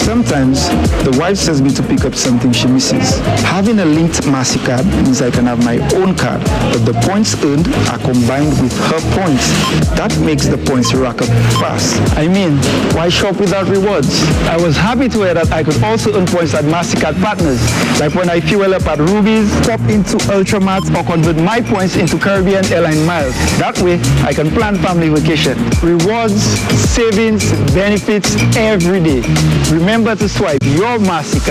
Sometimes, the wife says me to pick up something she misses. Having a linked MasterCard means I can have my own card, but the points earned are combined with her points. That makes the points rack up fast. I mean, why shop without rewards? I was happy to hear that I could also earn points at MasterCard partners, like when I fuel up at Ruby's, pop into Ultramart, or convert my points into Caribbean Airline miles. That way, I can plan family vacation. Rewards, savings, benefits every day. Remember to swipe your MasterCard